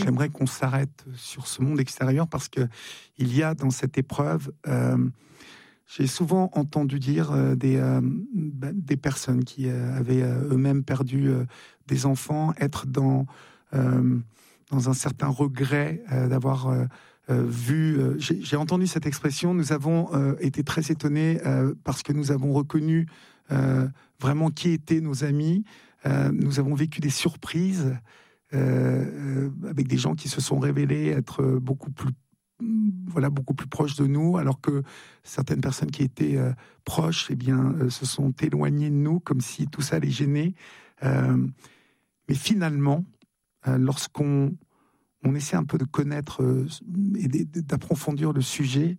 j'aimerais qu'on s'arrête sur ce monde extérieur parce que il y a dans cette épreuve, j'ai souvent entendu dire des personnes qui avaient eux-mêmes perdu des enfants, être dans un certain regret d'avoir vu. J'ai entendu cette expression. Nous avons été très étonnés parce que nous avons reconnu vraiment qui étaient nos amis. Nous avons vécu des surprises avec des gens qui se sont révélés être beaucoup plus proches de nous, alors que certaines personnes qui étaient proches, se sont éloignées de nous, comme si tout ça les gênait. Mais finalement, lorsqu'on essaie un peu de connaître et d'approfondir le sujet,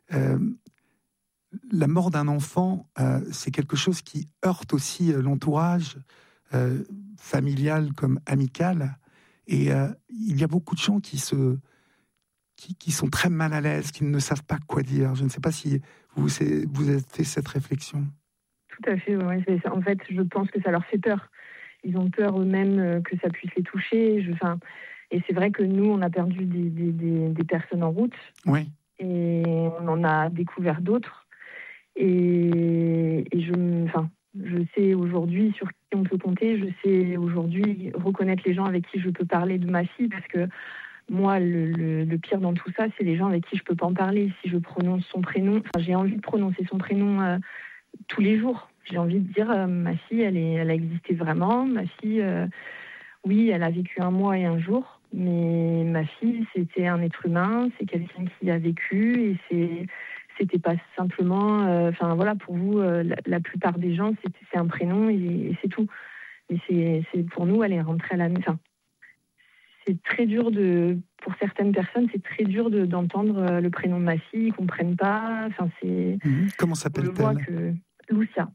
la mort d'un enfant, c'est quelque chose qui heurte aussi l'entourage familial comme amical. Et il y a beaucoup de gens qui sont très mal à l'aise, qui ne savent pas quoi dire. Je ne sais pas si vous avez fait cette réflexion. Tout à fait, ouais. En fait, je pense que ça leur fait peur. Ils ont peur eux-mêmes que ça puisse les toucher. Et c'est vrai que nous, on a perdu des personnes en route. Oui. Et on en a découvert d'autres. Et je sais aujourd'hui sur qui on peut compter. Je sais aujourd'hui reconnaître les gens avec qui je peux parler de ma fille, parce que moi, le pire dans tout ça, c'est les gens avec qui je peux pas en parler. Si je prononce son prénom, j'ai envie de prononcer son prénom tous les jours. J'ai envie de dire ma fille, elle a existé vraiment. Ma fille, oui, elle a vécu 1 mois et 1 jour, mais ma fille, c'était un être humain, c'est quelqu'un qui a vécu, et c'était pas simplement, pour vous, la plupart des gens, c'est un prénom et c'est tout. Mais c'est pour nous, elle est rentrée à la maison. C'est très dur pour certaines personnes, c'est très dur d'entendre le prénom de ma fille, ils comprennent pas. Comment s'appelle-t-elle? Lucia.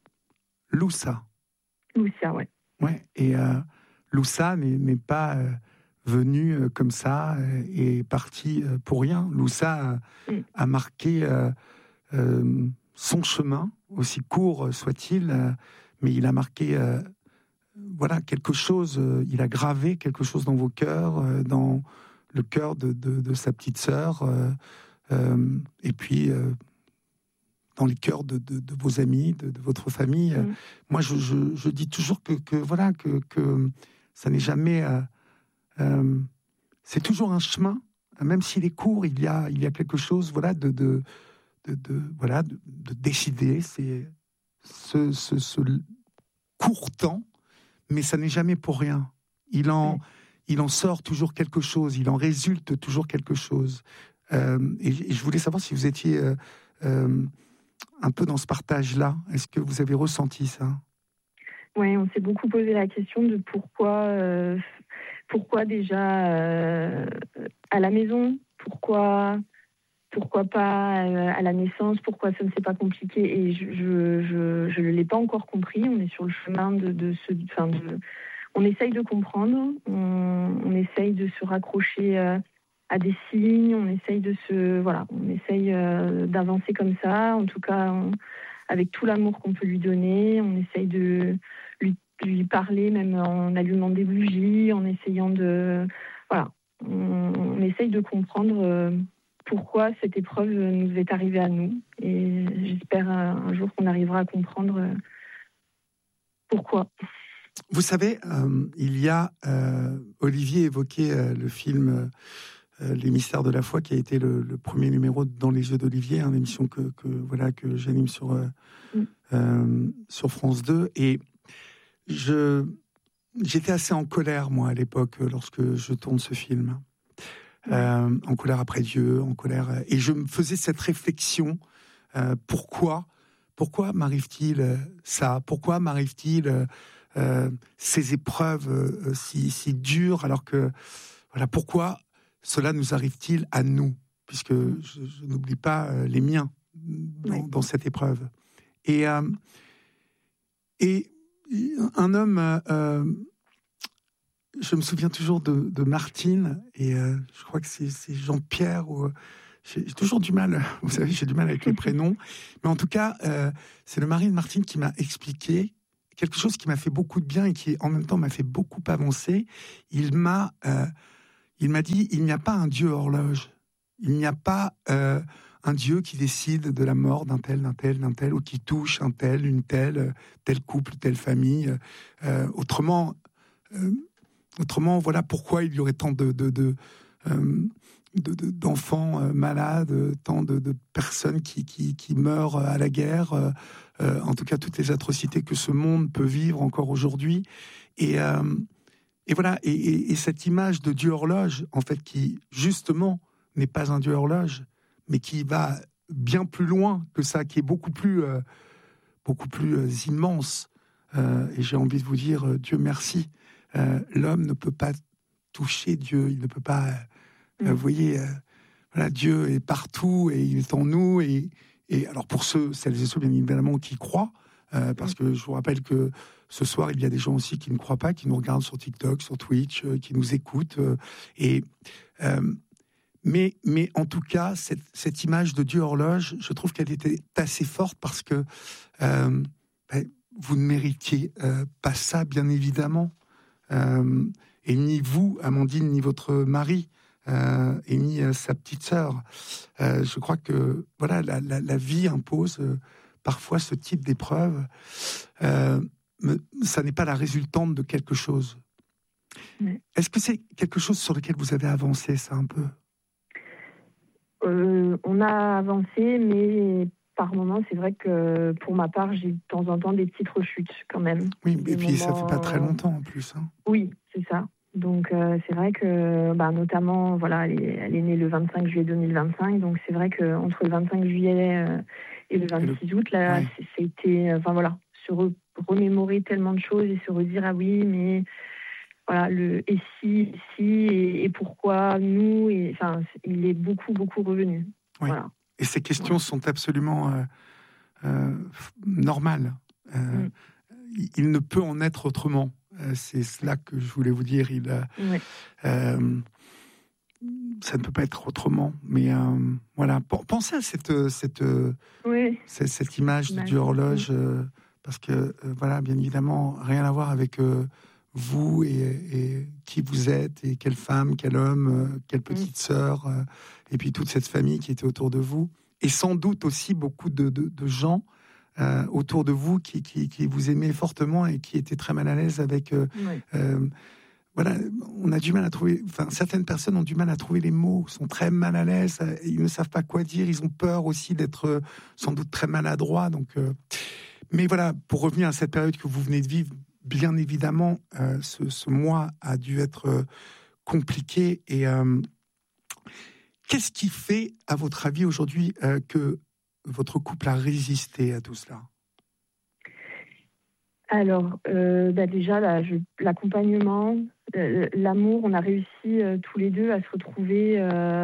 Lucia, ouais. Ouais. Et Lucia n'est pas venue comme ça et partie pour rien. Lucia a marqué son chemin, aussi court soit-il, mais il a marqué quelque chose, il a gravé quelque chose dans vos cœurs, dans le cœur de sa petite sœur, et puis dans les cœurs de vos amis, de votre famille. Moi, je dis toujours que ça n'est jamais... c'est toujours un chemin, même s'il est court, il y a quelque chose de décider. C'est ce court temps, mais ça n'est jamais pour rien. Il en sort toujours quelque chose, il en résulte toujours quelque chose. Et je voulais savoir si vous étiez un peu dans ce partage-là. Est-ce que vous avez ressenti ça? Oui, on s'est beaucoup posé la question de pourquoi déjà à la maison, pourquoi pas à la naissance, pourquoi ça ne s'est pas compliqué, et je ne l'ai pas encore compris. On est sur le chemin on essaye de comprendre, on essaye de se raccrocher à des signes, on essaye d'avancer comme ça, en tout cas avec tout l'amour qu'on peut lui donner. On essaye de lui parler, même en allumant des bougies, en essayant on essaye de comprendre pourquoi cette épreuve nous est arrivée à nous, et j'espère un jour qu'on arrivera à comprendre pourquoi. Vous savez, il y a Olivier évoquait le film Les Mystères de la foi, qui a été le premier numéro dans Les Yeux d'Olivier, une émission que j'anime sur France 2, et j'étais assez en colère, moi, à l'époque, lorsque je tourne ce film. En colère après Dieu, en colère, et je me faisais cette réflexion: pourquoi m'arrive-t-il ça? Pourquoi m'arrive-t-il ces épreuves si dures, alors que pourquoi cela nous arrive-t-il à nous, puisque je n'oublie pas les miens dans cette épreuve. Et un homme, je me souviens toujours de Martine, et je crois que c'est Jean-Pierre, j'ai toujours du mal, vous savez, j'ai du mal avec les prénoms, mais en tout cas, c'est le mari de Martine qui m'a expliqué quelque chose qui m'a fait beaucoup de bien et qui, en même temps, m'a fait beaucoup avancer. Il m'a il m'a dit, il n'y a pas un Dieu horloge. Il n'y a pas un Dieu qui décide de la mort d'un tel, ou qui touche un tel, une telle, tel couple, telle famille. Autrement, voilà pourquoi il y aurait tant d'enfants malades, tant de personnes qui meurent à la guerre, en tout cas toutes les atrocités que ce monde peut vivre encore aujourd'hui. Et voilà, et cette image de Dieu horloge, en fait, qui justement n'est pas un Dieu horloge, mais qui va bien plus loin que ça, qui est beaucoup plus immense. Et j'ai envie de vous dire, Dieu merci. L'homme ne peut pas toucher Dieu, il ne peut pas. Vous voyez, voilà, Dieu est partout et il est en nous. Et alors pour celles et ceux bien évidemment qui croient, parce que je vous rappelle que ce soir il y a des gens aussi qui ne croient pas, qui nous regardent sur TikTok, sur Twitch, qui nous écoutent. Mais en tout cas, cette image de Dieu horloge, je trouve qu'elle était assez forte parce que vous ne méritiez pas ça, bien évidemment. Et ni vous, Amandine, ni votre mari, et ni sa petite sœur. Je crois que voilà, la vie impose parfois ce type d'épreuve. Ça n'est pas la résultante de quelque chose. Ouais. Est-ce que c'est quelque chose sur lequel vous avez avancé, ça, un peu ? On a avancé, mais par moments, c'est vrai que pour ma part, j'ai de temps en temps des petites rechutes quand même. Oui, et puis ça fait pas très longtemps en plus. Hein. Oui, c'est ça. Donc c'est vrai que, notamment, voilà, elle est née le 25 juillet 2025, donc c'est vrai qu'entre le 25 juillet et le 26 août, là, ouais. C'était, se remémorer tellement de choses et se redire, ah oui, mais... Voilà, et si, et pourquoi nous, il est beaucoup revenu. Oui. Voilà. Et ces questions sont absolument normales. Il ne peut en être autrement. C'est cela que je voulais vous dire. Ça ne peut pas être autrement. Mais voilà, pensez à cette image de Dieu horloge, parce que voilà, bien évidemment, rien à voir avec vous et qui vous êtes, et quelle femme, quel homme, quelle petite sœur, et puis toute cette famille qui était autour de vous, et sans doute aussi beaucoup de gens autour de vous qui vous aimaient fortement et qui étaient très mal à l'aise avec... voilà, on a du mal à trouver... certaines personnes ont du mal à trouver les mots, sont très mal à l'aise, ils ne savent pas quoi dire, ils ont peur aussi d'être sans doute très maladroits. Donc, mais voilà, pour revenir à cette période que vous venez de vivre, bien évidemment, ce mois a dû être compliqué. Et qu'est-ce qui fait, à votre avis, aujourd'hui, que votre couple a résisté à tout cela ? Alors, déjà, l'accompagnement, l'amour, on a réussi tous les deux à se retrouver,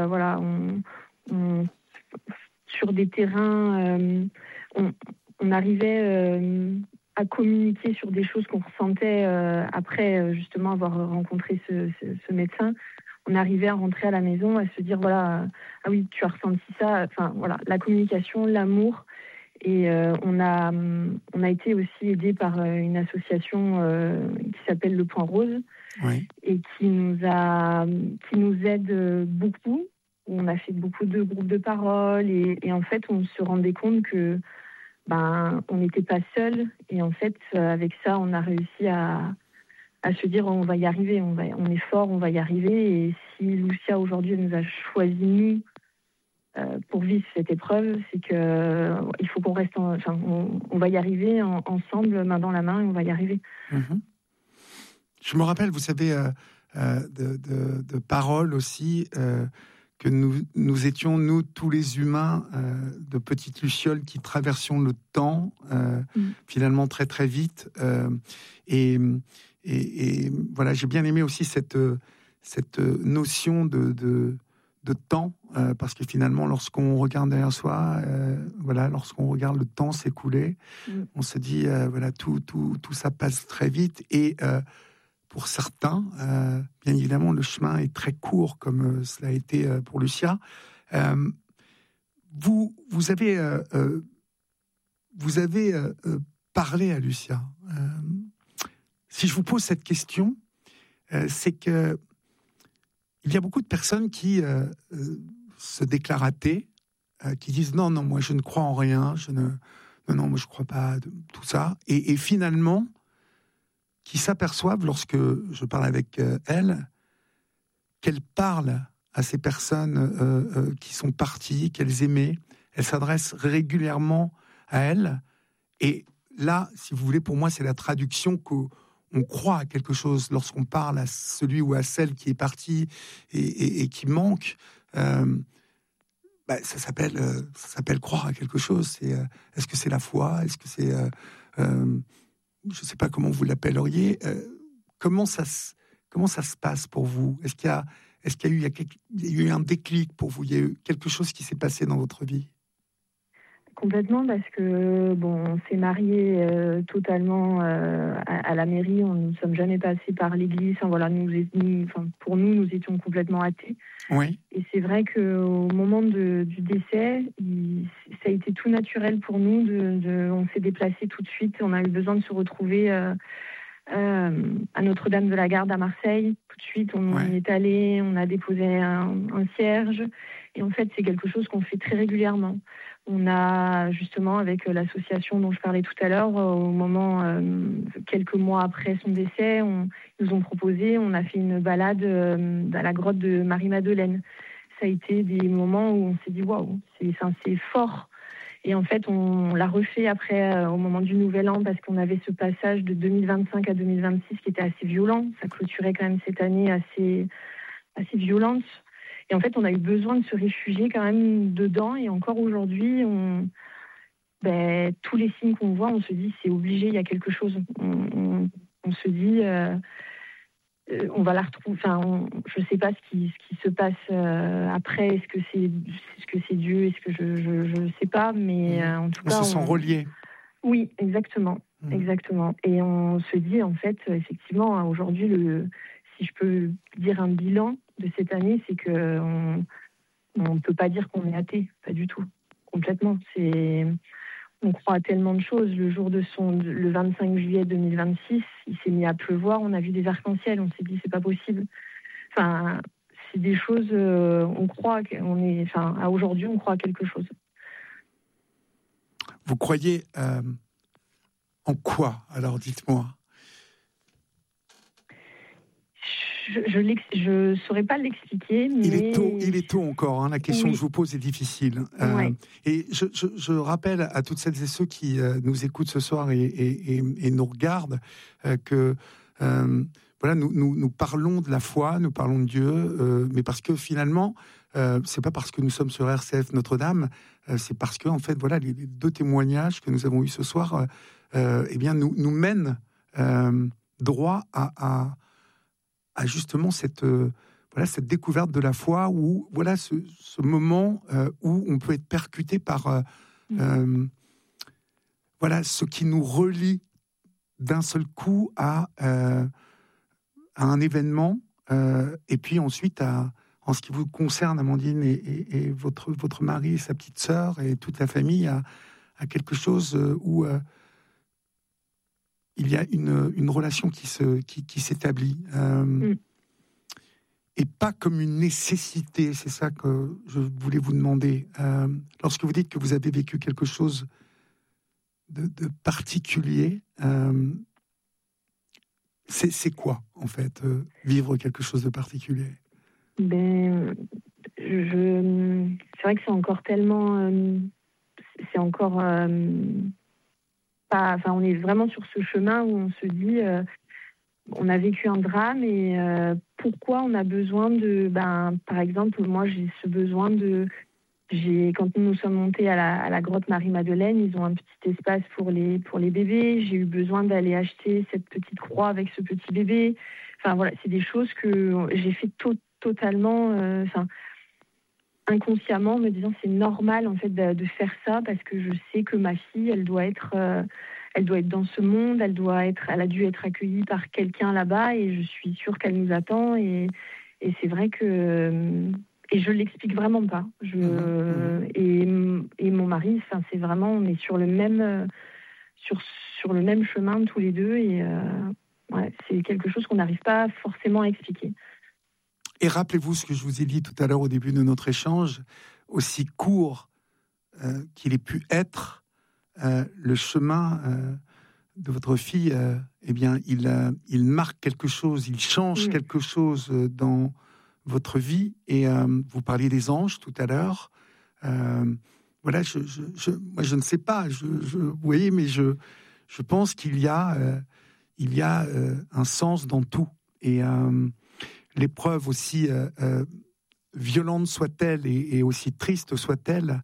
sur des terrains, on arrivait... à communiquer sur des choses qu'on ressentait après justement avoir rencontré ce médecin. On arrivait à rentrer à la maison, à se dire ah oui, tu as ressenti ça. La communication, l'amour. Et on a été aussi aidé par une association qui s'appelle Le Point Rose, oui. Et qui nous aide beaucoup. On a fait beaucoup de groupes de parole et en fait on se rendait compte que on n'était pas seul, et en fait, avec ça, on a réussi à se dire on va y arriver, on est fort, on va y arriver. Et si Lucia aujourd'hui nous a choisi nous pour vivre cette épreuve, c'est que il faut qu'on reste, on va y arriver ensemble, main dans la main, et on va y arriver. Je me rappelle, vous savez, de paroles aussi. Que nous étions, nous, tous les humains, de petites lucioles qui traversions le temps, finalement très très vite. Et voilà, j'ai bien aimé aussi cette notion de temps, parce que finalement, lorsqu'on regarde derrière soi, lorsqu'on regarde le temps s'écouler, on se dit, tout ça passe très vite. Et pour certains, bien évidemment, le chemin est très court, comme cela a été pour Lucia. Vous avez parlé à Lucia. Si je vous pose cette question, c'est que il y a beaucoup de personnes qui se déclarent athées, qui disent non, moi je ne crois en rien, non, moi je ne crois pas à tout ça, et finalement, qui s'aperçoivent lorsque je parle avec elles, qu'elles parlent à ces personnes qui sont parties, qu'elles aimaient, elles s'adressent régulièrement à elles, et là, si vous voulez, pour moi, c'est la traduction qu'on croit à quelque chose lorsqu'on parle à celui ou à celle qui est parti et qui manque. Ça s'appelle croire à quelque chose. Est-ce que c'est la foi? Est-ce que c'est... je ne sais pas comment vous l'appelleriez. Comment ça se passe pour vous? Est-ce qu'il y a eu un déclic pour vous? Il y a eu quelque chose qui s'est passé dans votre vie? Complètement, parce que on s'est mariés totalement à la mairie. On ne sommes jamais passés par l'église. Pour nous étions complètement athées. Oui. Et c'est vrai qu'au moment du décès, ça a été tout naturel pour nous. On s'est déplacés tout de suite. On a eu besoin de se retrouver à Notre-Dame de la Garde à Marseille. Tout de suite, on y est allé. On a déposé un cierge. Et en fait, c'est quelque chose qu'on fait très régulièrement. On a justement, avec l'association dont je parlais tout à l'heure, au moment, quelques mois après son décès, ils nous ont proposé, on a fait une balade à la grotte de Marie-Madeleine. Ça a été des moments où on s'est dit waouh, c'est fort. Et en fait, on l'a refait après, au moment du Nouvel An, parce qu'on avait ce passage de 2025 à 2026 qui était assez violent. Ça clôturait quand même cette année assez violente. Et en fait, on a eu besoin de se réfugier quand même dedans. Et encore aujourd'hui, tous les signes qu'on voit, on se dit c'est obligé, il y a quelque chose. On se dit, on va la retrouver. Je ne sais pas ce qui se passe après. Est-ce que c'est Dieu? Est-ce que je ne sais pas. Mais en tout cas, on se sent reliés. Oui, exactement, exactement. Et on se dit en fait, effectivement, aujourd'hui, si je peux dire un bilan de cette année, c'est que on peut pas dire qu'on est athée, pas du tout, complètement. On croit à tellement de choses. Le 25 juillet 2026, il s'est mis à pleuvoir, on a vu des arcs-en-ciel, on s'est dit c'est pas possible. Enfin, c'est des choses, on croit à aujourd'hui, on croit à quelque chose. Vous croyez en quoi? Alors dites-moi. Je saurais pas l'expliquer, mais... Il est tôt encore, la question que je vous pose est difficile. Et je rappelle à toutes celles et ceux qui nous écoutent ce soir et nous regardent que nous parlons de la foi, nous parlons de Dieu, mais parce que finalement, c'est pas parce que nous sommes sur RCF Notre-Dame, c'est parce que en fait, les deux témoignages que nous avons eus ce soir, nous mènent droit à justement cette découverte de la foi, où ce moment où on peut être percuté par ce qui nous relie d'un seul coup à un événement, et puis ensuite en ce qui vous concerne, Amandine, et votre mari et sa petite sœur et toute la famille, à quelque chose où il y a une relation qui s'établit, et pas comme une nécessité. C'est ça que je voulais vous demander. Lorsque vous dites que vous avez vécu quelque chose de particulier, c'est quoi, en fait, vivre quelque chose de particulier? C'est vrai que c'est encore tellement... on est vraiment sur ce chemin où on se dit, on a vécu un drame et pourquoi on a besoin par exemple, moi j'ai ce besoin quand nous sommes montés à la grotte Marie-Madeleine, ils ont un petit espace pour les bébés. J'ai eu besoin d'aller acheter cette petite croix avec ce petit bébé. C'est des choses que j'ai fait totalement, inconsciemment, me disant c'est normal en fait de faire ça parce que je sais que ma fille, elle doit être dans ce monde, elle a dû être accueillie par quelqu'un là-bas et je suis sûre qu'elle nous attend et c'est vrai que et je l'explique vraiment pas. Et mon mari, c'est vraiment, on est sur le même sur le même chemin tous les deux et c'est quelque chose qu'on n'arrive pas forcément à expliquer. Et rappelez-vous ce que je vous ai dit tout à l'heure au début de notre échange, aussi court qu'il ait pu être, le chemin de votre fille, eh bien, il marque quelque chose, il change quelque chose dans votre vie. Et vous parliez des anges tout à l'heure. Voilà, moi, je ne sais pas. Vous voyez, mais je pense qu'il y a, un sens dans tout. Et l'épreuve, aussi violente soit-elle et aussi triste soit-elle,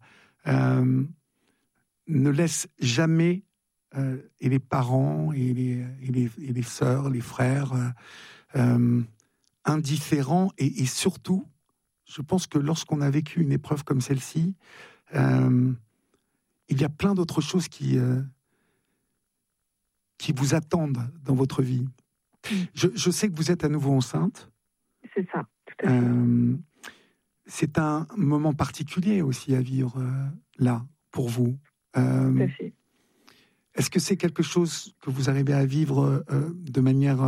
ne laisse jamais et les parents et les sœurs, les frères indifférents. Et surtout, je pense que lorsqu'on a vécu une épreuve comme celle-ci, il y a plein d'autres choses qui vous attendent dans votre vie. Je sais que vous êtes à nouveau enceinte. C'est ça, tout à fait. C'est un moment particulier aussi à vivre là, pour vous. Tout à fait. Est-ce que c'est quelque chose que vous arrivez à vivre de manière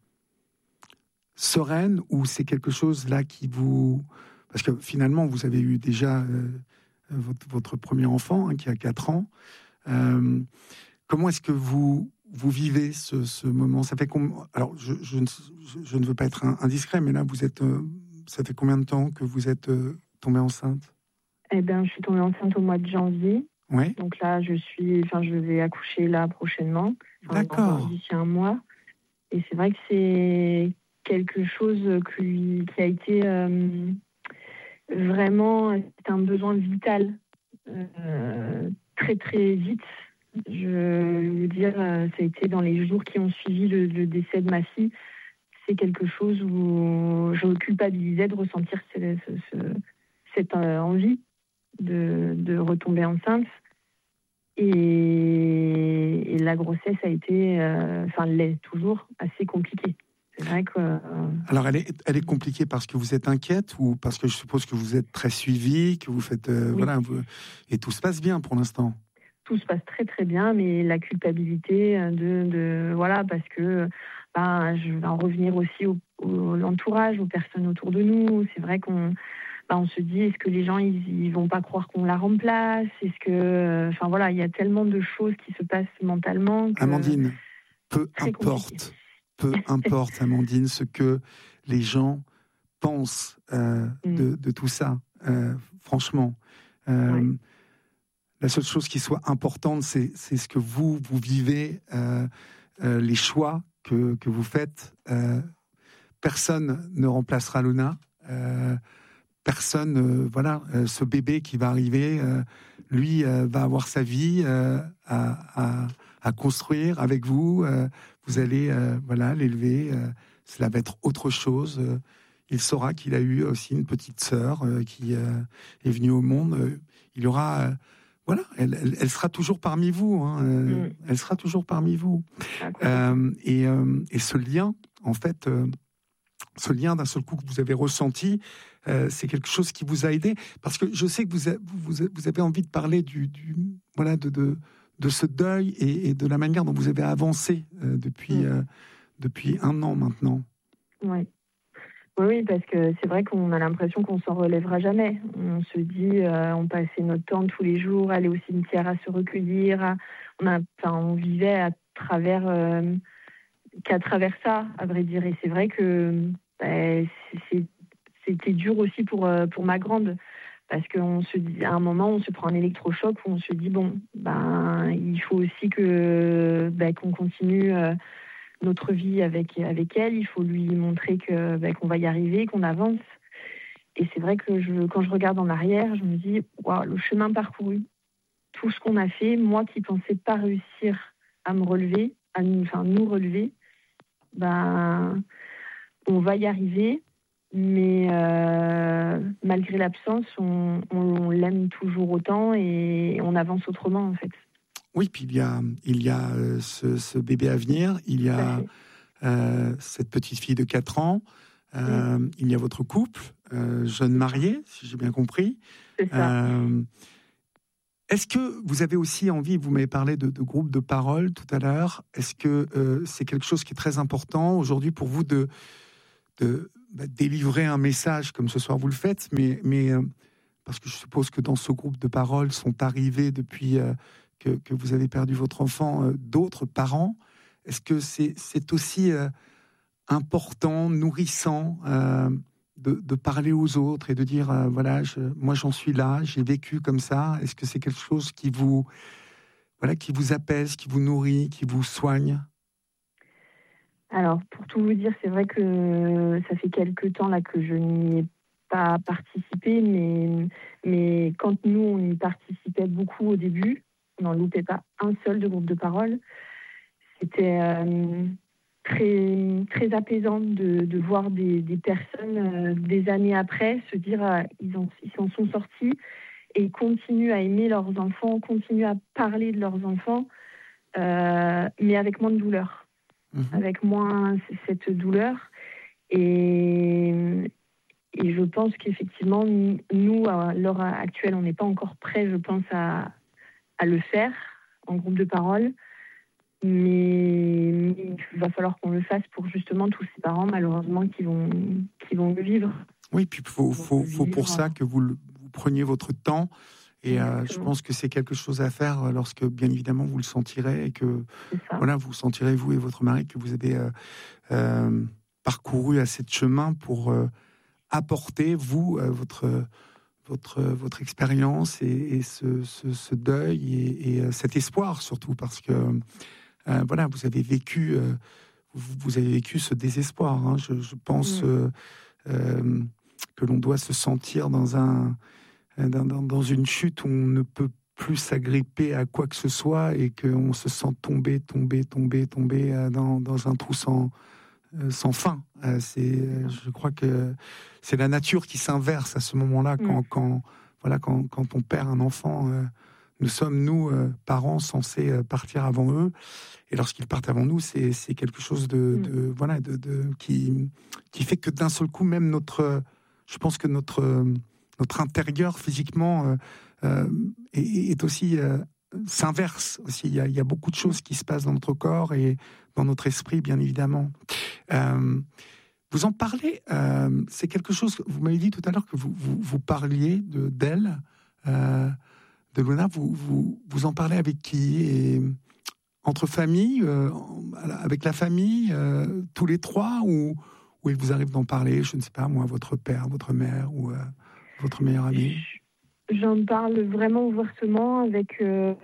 sereine, ou c'est quelque chose là qui vous... Parce que finalement, vous avez eu déjà votre premier enfant, qui a 4 ans. Comment est-ce que vous vivez ce moment? Ça fait alors, je ne veux pas être indiscret, mais là, vous êtes... ça fait combien de temps que vous êtes tombée enceinte? Eh bien, je suis tombée enceinte au mois de janvier. Ouais. Donc là, je vais accoucher là prochainement. D'accord. D'ici un mois. Et c'est vrai que c'est quelque chose qui a été vraiment, c'est un besoin vital, très très vite. Je veux dire, ça a été dans les jours qui ont suivi le décès de ma fille. C'est quelque chose où je culpabilisais de ressentir cette envie de retomber enceinte. Et la grossesse a été, l'est toujours, assez compliquée. C'est vrai que... Alors, elle est compliquée parce que vous êtes inquiète, ou parce que je suppose que vous êtes très suivie, que vous faites... Oui. Et tout se passe bien pour l'instant? Tout se passe très très bien, mais la culpabilité voilà, parce que je vais en revenir aussi au l'entourage, aux personnes autour de nous. C'est vrai qu'on se dit, est-ce que les gens ils vont pas croire qu'on la remplace? Est-ce que, il y a tellement de choses qui se passent mentalement. Amandine, peu importe, Amandine, ce que les gens pensent de tout ça. Franchement, la seule chose qui soit importante, c'est ce que vous vivez, les choix que vous faites. Personne ne remplacera Luna. Personne, ce bébé qui va arriver, lui va avoir sa vie à construire avec vous. Vous allez l'élever. Cela va être autre chose. Il saura qu'il a eu aussi une petite sœur qui est venue au monde. Il aura... elle sera toujours parmi vous. Elle sera toujours parmi vous. Et ce lien, en fait... ce lien d'un seul coup que vous avez ressenti, c'est quelque chose qui vous a aidé, parce que je sais que vous avez envie de parler de ce deuil et de la manière dont vous avez avancé depuis 1 an maintenant. Oui, parce que c'est vrai qu'on a l'impression qu'on s'en relèvera jamais. On se dit, on passait notre temps tous les jours à aller au cimetière, à se recueillir. On vivait qu'à travers ça, à vrai dire. Et c'est vrai que c'était dur aussi pour ma grande, parce qu'on se dit, à un moment, on se prend un électrochoc où on se dit, il faut aussi qu'on continue notre vie avec elle. Il faut lui montrer qu'on va y arriver, qu'on avance. Et c'est vrai que quand je regarde en arrière, je me dis, waouh, le chemin parcouru, tout ce qu'on a fait, moi qui pensais pas réussir à me relever, nous relever, on va y arriver, mais malgré l'absence, on l'aime toujours autant et on avance autrement, en fait. Oui, puis il y a ce bébé à venir, il y a cette petite fille de 4 ans, il y a votre couple, jeune marié, si j'ai bien compris. C'est ça. Est-ce que vous avez aussi envie, vous m'avez parlé de groupes de parole tout à l'heure, est-ce que c'est quelque chose qui est très important aujourd'hui pour vous de délivrer un message comme ce soir vous le faites, mais parce que je suppose que dans ce groupe de parole sont arrivés depuis que vous avez perdu votre enfant d'autres parents. Est-ce que c'est aussi important, nourrissant de parler aux autres et de dire voilà, moi j'en suis là, j'ai vécu comme ça. Est-ce que c'est quelque chose qui vous apaise, qui vous nourrit, qui vous soigne? Alors, pour tout vous dire, c'est vrai que ça fait quelques temps là que je n'y ai pas participé, mais quand nous, on y participait beaucoup au début, on n'en loupait pas un seul de groupe de parole. C'était très, très apaisant de voir des personnes des années après se dire ils s'en sont sortis et ils continuent à aimer leurs enfants, continuent à parler de leurs enfants, mais avec moins de douleur. Avec moins cette douleur. Et je pense qu'effectivement, nous, à l'heure actuelle, on n'est pas encore prêts, je pense, à le faire en groupe de parole. Mais il va falloir qu'on le fasse pour justement tous ces parents, malheureusement, qui vont le vivre. Oui, puis il faut pour ça que vous preniez votre temps. Et je pense que c'est quelque chose à faire lorsque, bien évidemment, vous le sentirez et que vous sentirez, vous et votre mari, que vous avez parcouru assez de chemin pour apporter, vous, votre expérience et ce deuil et cet espoir, surtout, parce que vous avez vécu ce désespoir. Hein. Je pense que l'on doit se sentir dans une chute où on ne peut plus s'agripper à quoi que ce soit et qu'on se sent tomber dans un trou sans fin. Je crois que c'est la nature qui s'inverse à ce moment-là quand on perd un enfant. Nous sommes, nous, parents, censés partir avant eux. Et lorsqu'ils partent avant nous, c'est quelque chose qui fait que d'un seul coup, même je pense que notre intérieur physiquement est aussi s'inverse aussi. Il y a beaucoup de choses qui se passent dans notre corps et dans notre esprit, bien évidemment. Vous en parlez, c'est quelque chose. Vous m'avez dit tout à l'heure que vous parliez d'elle, de Luna. Vous en parlez avec qui? Et entre famille, avec la famille, tous les trois, ou il vous arrive d'en parler, je ne sais pas moi, votre père, votre mère ou votre meilleur ami? J'en parle vraiment ouvertement avec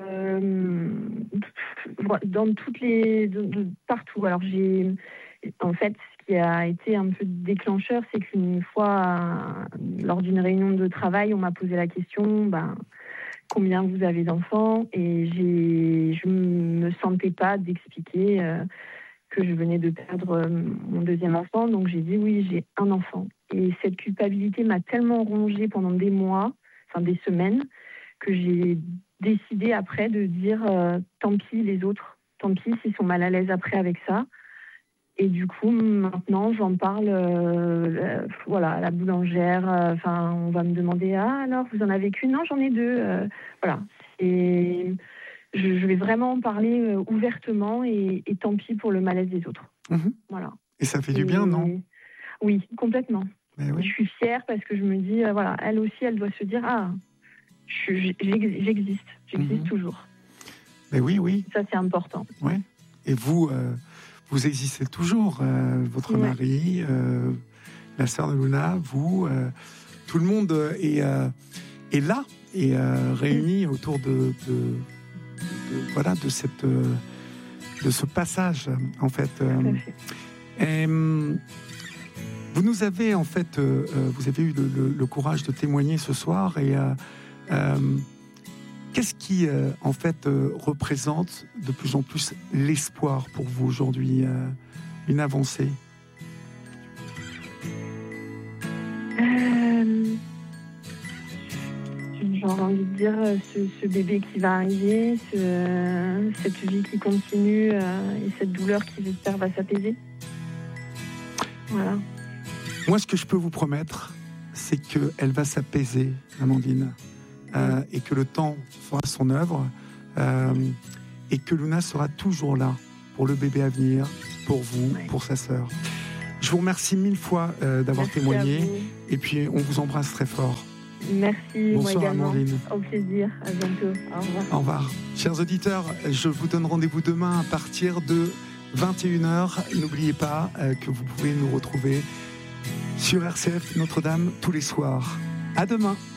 dans toutes les partout. Alors en fait, ce qui a été un peu déclencheur, c'est qu'une fois lors d'une réunion de travail, on m'a posé la question combien vous avez d'enfants, et je me sentais pas d'expliquer que je venais de perdre mon deuxième enfant, donc j'ai dit oui, j'ai un enfant. Et cette culpabilité m'a tellement rongée pendant des mois, des semaines, que j'ai décidé après de dire tant pis les autres, tant pis s'ils sont mal à l'aise après avec ça. Et du coup, maintenant, j'en parle à la boulangère. On va me demander alors, vous en avez qu'une? Non, j'en ai deux. Et je vais vraiment en parler ouvertement et tant pis pour le malaise des autres. Voilà. Et ça fait du bien, non? Oui, complètement. Oui. Je suis fière parce que je me dis, elle aussi, elle doit se dire, j'existe toujours. Mais oui. Ça, c'est important. Ouais. Et vous existez toujours, votre mari, la sœur de Luna, vous, tout le monde est là et réuni autour de ce passage, en fait. Vous nous avez en fait, vous avez eu le courage de témoigner ce soir, et qu'est-ce qui en fait représente de plus en plus l'espoir pour vous aujourd'hui, une avancée? J'ai envie de dire ce bébé qui va arriver, cette vie qui continue et cette douleur qui j'espère va s'apaiser. Voilà. Moi, ce que je peux vous promettre, c'est qu'elle va s'apaiser, Amandine, et que le temps fera son œuvre, et que Luna sera toujours là pour le bébé à venir, pour vous, pour sa sœur. Je vous remercie 1000 fois d'avoir témoigné. Et puis, on vous embrasse très fort. Merci, bonsoir, moi également. Amandine. Au plaisir, à bientôt. Au revoir. Au revoir. Chers auditeurs, je vous donne rendez-vous demain à partir de 21h. N'oubliez pas que vous pouvez nous retrouver sur RCF Notre-Dame tous les soirs. À demain.